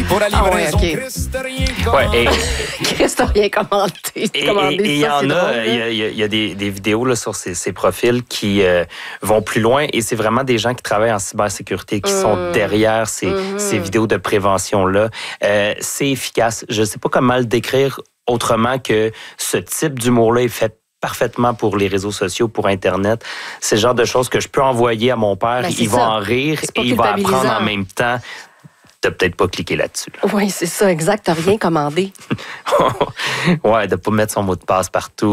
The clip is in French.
pour la livraison. Ah ouais, OK. Ouais, et Christ a rien commandé. il y en a, il y a des vidéos là, sur ces profils qui vont plus loin et c'est vraiment des gens qui travaillent en cybersécurité qui sont derrière ces vidéos de prévention-là. C'est efficace. Je ne sais pas comment le décrire autrement que ce type d'humour-là est fait parfaitement pour les réseaux sociaux, pour Internet. C'est le genre de choses que je peux envoyer à mon père. Il va en rire et il va apprendre en même temps. De peut-être pas cliquer là-dessus. Oui, c'est ça, exact. T'as rien commandé. Ouais, de pas mettre son mot de passe partout.